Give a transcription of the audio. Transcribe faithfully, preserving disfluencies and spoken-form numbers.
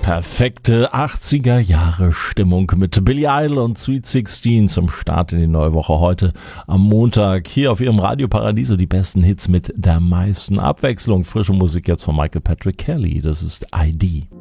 Perfekte achtziger Jahre Stimmung mit Billy Idol und Sweet sechzehn zum Start in die neue Woche heute am Montag. Hier auf Ihrem Radio Paradiso die besten Hits mit der meisten Abwechslung. Frische Musik jetzt von Michael Patrick Kelly. Das ist I D.